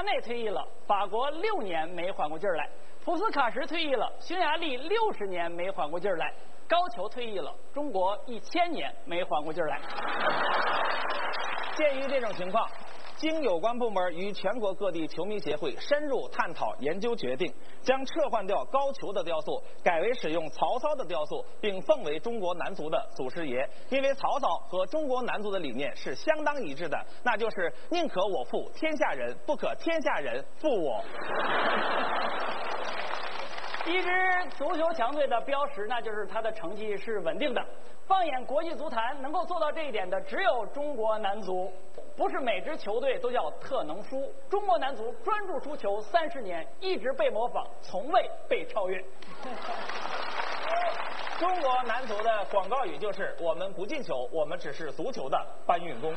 内退役了，法国6年没缓过劲儿来；普斯卡什退役了，匈牙利60年没缓过劲儿来；高俅退役了，中国1000年没缓过劲儿来。 鉴于这种情况，经有关部门与全国各地球迷协会深入探讨研究，决定将撤换掉高俅的雕塑，改为使用曹操的雕塑，并奉为中国男足的祖师爷。因为曹操和中国男足的理念是相当一致的，那就是宁可我负天下人，不可天下人负我。 一支足球强队的标识，那就是它的成绩是稳定的。放眼国际足坛，能够做到这一点的只有中国男足。不是每支球队都叫特能输，中国男足专注输球30年，一直被模仿，从未被超越。 中国男足的广告语就是：“我们不进球，我们只是足球的搬运工。”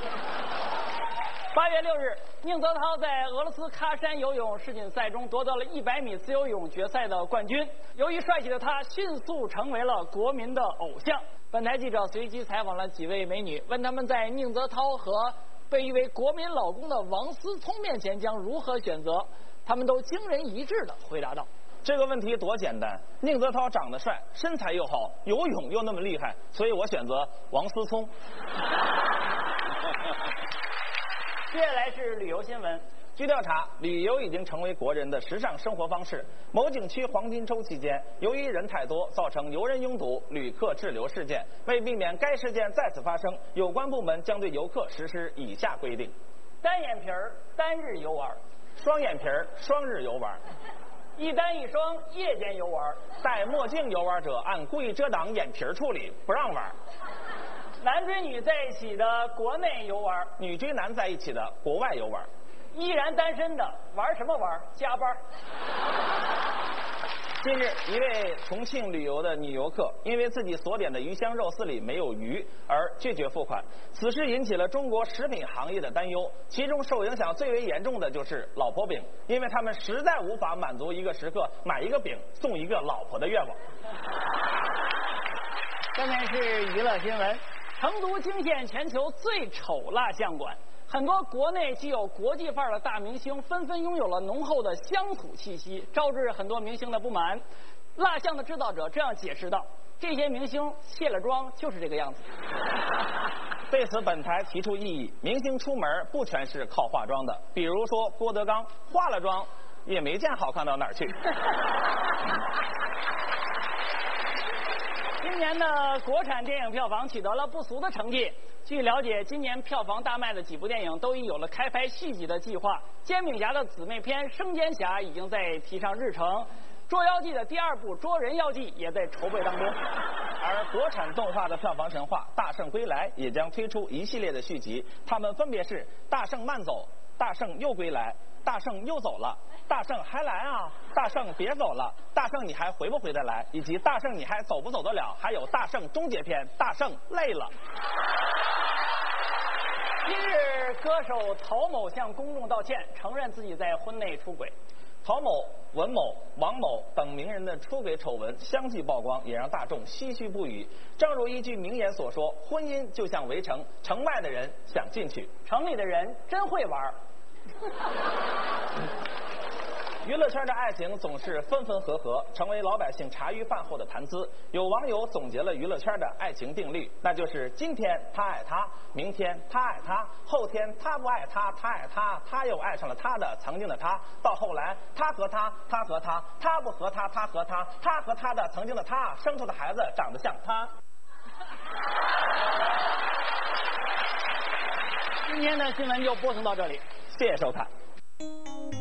8月6日，宁泽涛在俄罗斯喀山游泳世锦赛中夺得了100米自由泳决赛的冠军。由于帅气的他迅速成为了国民的偶像。本台记者随机采访了几位美女，问他们在宁泽涛和被誉为国民老公的王思聪面前将如何选择，他们都惊人一致地回答道：“ 这个问题多简单，宁泽涛长得帅，身材又好，游泳又那么厉害，所以我选择王思聪。” 接下来是旅游新闻。 据调查，旅游已经成为国人的时尚生活方式。某景区黄金周期间，由于人太多，造成游人拥堵、旅客滞留事件。为避免该事件再次发生，有关部门将对游客实施以下规定： 单眼皮儿单日游玩， 双眼皮儿双日游玩， 一单一双夜间游玩， 戴墨镜游玩者按故意遮挡眼皮儿处理，不让玩。 男追女在一起的国内游玩， 女追男在一起的国外游玩， 依然单身的玩什么玩？加班。 近日，一位重庆旅游的女游客因为自己所点的鱼香肉丝里没有鱼而拒绝付款，此事引起了中国食品行业的担忧。其中受影响最为严重的就是老婆饼，因为他们实在无法满足一个食客买一个饼送一个老婆的愿望。 下面是娱乐新闻。成都惊现全球最丑蜡像馆，很多国内具有国际范儿的大明星纷纷拥有了浓厚的乡土气息，招致很多明星的不满。蜡像的制造者这样解释道：“这些明星卸了妆就是这个样子。” 对此，本台提出异议：明星出门不全是靠化妆的，比如说郭德纲化了妆也没见好看到哪儿去。 今年的国产电影票房取得了不俗的成绩。据了解，今年票房大卖的几部电影都已有了开拍续集的计划。煎饼侠的姊妹篇《生煎侠》已经在提上日程，《捉妖记》的第2部《捉人妖记》也在筹备当中。 而国产动画的票房神话《大圣归来》也将推出一系列的续集，它们分别是《大圣慢走》、《大圣又归来》、《大圣又走了》、《大圣还来啊》、《大圣别走了》、《大圣你还回不回得来》，以及《大圣你还走不走得了》，还有《大圣终结篇》《大圣累了》。 今日，歌手陶某向公众道歉，承认自己在婚内出轨。 陶某、文某、王某等名人的出轨丑闻相继曝光，也让大众唏嘘不已。正如一句名言所说：“婚姻就像围城，城外的人想进去， 城里的人真会玩。” 娱乐圈的爱情总是分分合合，成为老百姓茶余饭后的谈资。有网友总结了娱乐圈的爱情定律，那就是今天他爱他，明天他爱他，后天他不爱他，他爱他，他又爱上了他的曾经的他，到后来他和他，他和他，他不和他，他和他，他和他的曾经的他生出的孩子长得像他。 今天的新闻就播送到这里， 谢谢收看。